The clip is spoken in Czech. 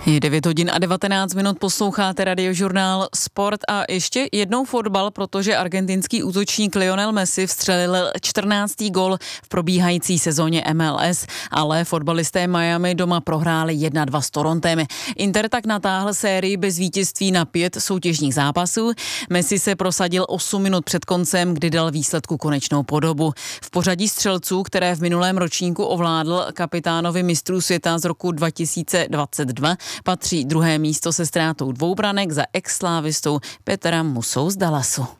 Je 9 hodin a 19 minut, posloucháte Radiožurnál Sport a ještě jednou fotbal, protože argentinský útočník Lionel Messi vstřelil 14. gól v probíhající sezóně MLS, ale fotbalisté Miami doma prohráli 1-2 s Torontem. Inter tak natáhl sérii bez vítězství na 5 soutěžních zápasů. Messi se prosadil 8 minut před koncem, kdy dal výsledku konečnou podobu. V pořadí střelců, které v minulém ročníku ovládl kapitánovi mistrů světa z roku 2022, patří druhé místo se ztrátou 2 branek za exslávistou Petra Musou z Dallasu.